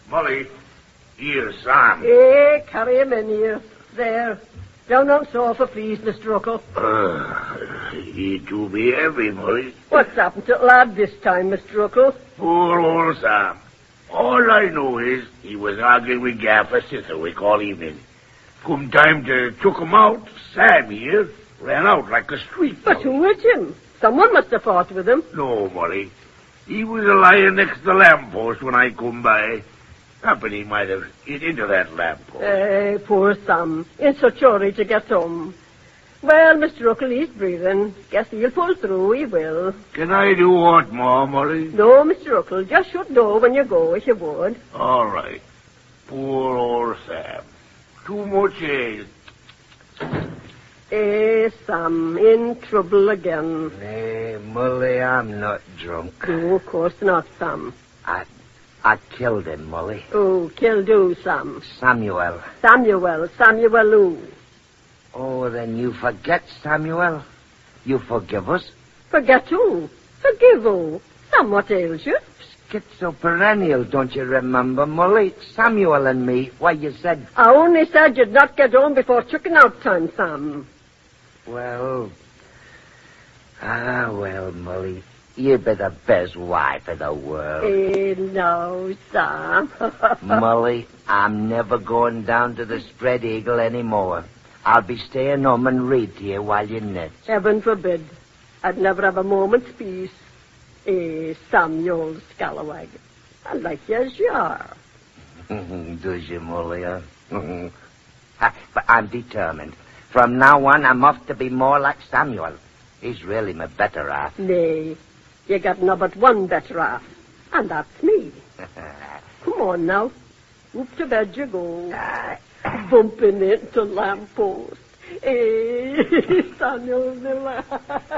Molly, here, Sam. Carry him in here. There. Down on sofa, please, Mr. Ruckle. He do be heavy, Molly. What's happened to the lad this time, Mr. Ruckle? Poor old Sam. All I know is he was arguing with Gaffer Sitherwick all evening. Come time to took him out, Sam here ran out like a street But who hit him? Someone must have fought with him. No, Molly. He was lying next to the lamppost when I come by. Happen he might have hit into that lamppost. Poor Sam. In such a hurry to get home. Well, Mr. Ruckle, he's breathing. Guess he'll pull through, he will. Can I do what more, Molly? No, Mr. Ruckle, just shut door when you go, if you would. All right. Poor old Sam. Too much ale. Sam, in trouble again. Molly, I'm not drunk. No, of course not, Sam. I killed him, Molly. Oh, killed who, Sam? Samuel. Samuel who? Oh, then you forget, Samuel? You forgive us? Forget who? Forgive who? Sam, what ails you? Schizoperennial, don't you remember, Molly? Samuel and me, why you said... I only said you'd not get home before chicken out time, Sam. Well, Molly, you be the best wife in the world. No, Sam. Molly, I'm never going down to the Spread Eagle anymore. I'll be staying home and read to you while you knit. Heaven forbid. I'd never have a moment's peace. Sam, you old scalawag. I like you as you are. Does you, Molly, huh? But I'm determined. From now on, I'm off to be more like Samuel. He's really my better half. Nay, you got no but one better half, and that's me. Come on now. Up to bed you go. Bumping into lamppost. Samuel,